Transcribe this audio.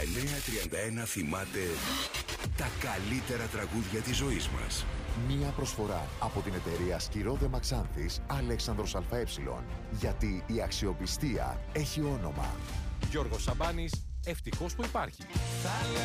931 θυμάται τα καλύτερα τραγούδια της ζωής μας. Μία προσφορά από την εταιρεία Σκυρόδε Μαξάνθης Αλέξανδρος ΑΕ. Γιατί η αξιοπιστία έχει όνομα. Γιώργος Σαμπάνης, ευτυχώς που υπάρχει.